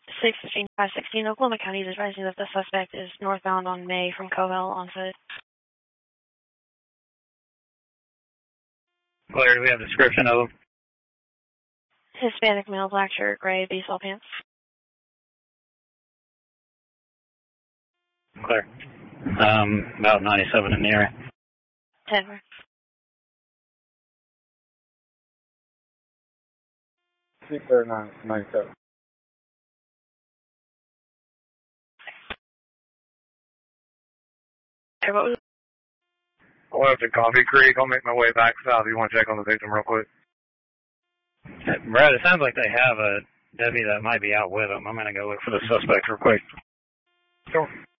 615 516 Oklahoma County is advising that the suspect is northbound on May from Covell on foot. Claire, do we have a description of him? Hispanic male, black shirt, gray baseball pants. Claire. About 97 in the area. 10. Clear 97. Hey, what was it? I went up to Coffee Creek. I'll make my way back south. You want to check on the victim real quick? Brad, it sounds like they have a deputy that might be out with them. I'm going to go look for the suspect real quick. Sure.